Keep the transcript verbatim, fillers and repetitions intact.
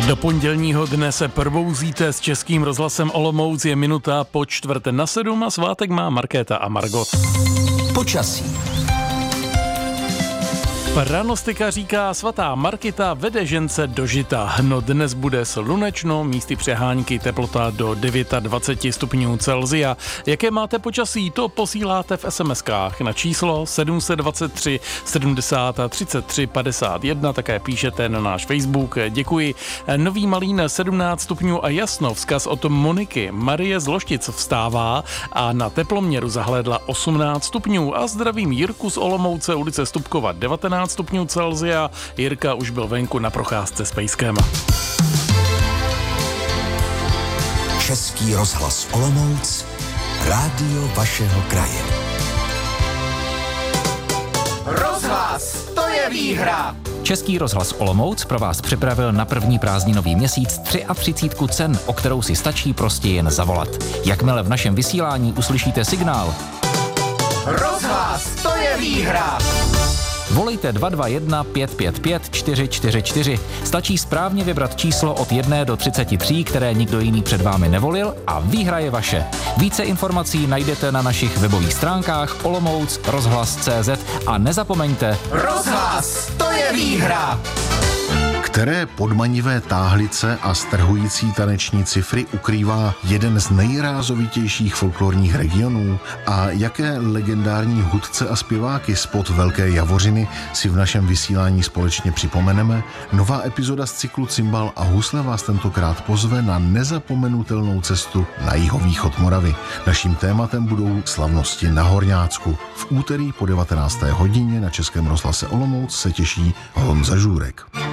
Do pondělního dne se probouzíte s Českým rozhlasem Olomouc, je minuta po čtvrté na sedm a svátek má Markéta a Margot. Počasí. Pranostika říká, svatá Markita vede žence do žita. No dnes bude slunečno, místy přehánky, teplota do dvacet devět stupňů Celsia. Jaké máte počasí, to posíláte v es em eskách na číslo sedm set dvacet tři sedmdesát třicet tři padesát jedna, také píšete na náš Facebook. Děkuji. Nový Malín sedmnáct stupňů a jasno, vzkaz od Moniky. Marie z Loštic vstává a na teploměru zahlédla osmnáct stupňů a zdravím Jirku z Olomouce, ulice Stupkova devatenáct stupňů Celsia. Jirka už byl venku na procházce s pejskem. Český rozhlas Olomouc, rádio vašeho kraje. Rozhlas, to je výhra! Český rozhlas Olomouc pro vás připravil na první prázdninový měsíc třicet tři cen, o kterou si stačí prostě jen zavolat. Jakmile v našem vysílání uslyšíte signál Rozhlas, to je výhra! Volejte dva dva jedna pět pět pět čtyři čtyři čtyři. Stačí správně vybrat číslo od jedné do třiceti tří, které nikdo jiný před vámi nevolil a výhra je vaše. Více informací najdete na našich webových stránkách olomouc rozhlas tečka cé zet a nezapomeňte Rozhlas, to je výhra! Které podmanivé táhlice a strhující taneční cifry ukrývá jeden z nejrázovitějších folklorních regionů a jaké legendární hudce a zpěváky spod Velké Javořiny si v našem vysílání společně připomeneme? Nová epizoda z cyklu Cimbal a husle vás tentokrát pozve na nezapomenutelnou cestu na jihovýchod Moravy. Naším tématem budou slavnosti na Horňácku. V úterý po devatenácté hodině na Českém rozhlase Olomouc se těší Honza Žůrek.